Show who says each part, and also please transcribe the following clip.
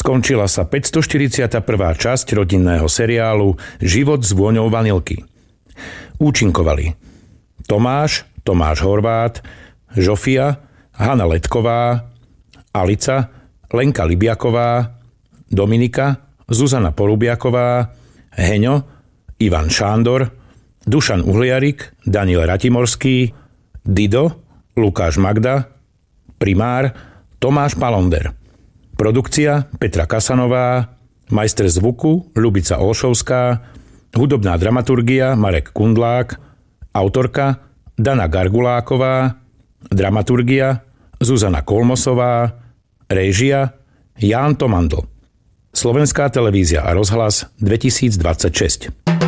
Speaker 1: Skončila sa 541. časť rodinného seriálu Život s vôňou vanilky. Účinkovali Tomáš Horvát, Žofia, Hana Letková, Alica, Lenka Libiaková, Dominika, Zuzana Polubiaková, Heňo, Ivan Šándor, Dušan Uhliarik, Daniel Ratimorský, Dido, Lukáš Magda, Primár, Tomáš Palonder. Produkcia Petra Kasanová, majster zvuku Ľubica Olšovská, hudobná dramaturgia Marek Kundlák, autorka Dana Garguláková, dramaturgia Zuzana Kolmosová, réžia Ján Tomandl. Slovenská televízia a rozhlas 2026.